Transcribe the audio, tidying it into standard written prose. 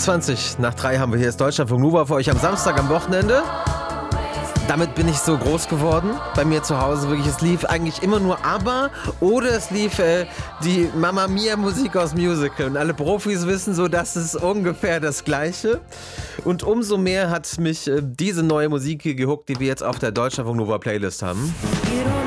21 nach 3 haben wir hier das Deutschlandfunk Nova für euch am Samstag am Wochenende. Damit bin ich so groß geworden, bei mir zu Hause wirklich. Es lief eigentlich immer nur ABBA oder es lief die Mamma Mia Musik aus Musical. Und alle Profis wissen so, das ist ungefähr das Gleiche. Und umso mehr hat mich diese neue Musik hier gehuckt, die wir jetzt auf der Deutschlandfunk Nova Playlist haben.